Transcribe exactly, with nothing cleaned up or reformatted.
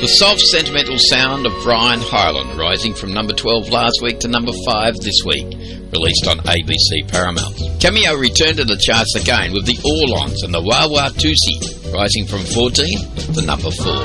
The soft, sentimental sound of Brian Hyland, rising from number twelve last week to number five this week, released on A B C Paramount. Cameo returned to the charts again with the Orlons and the Wah Wah Tusi, rising from fourteen to number four.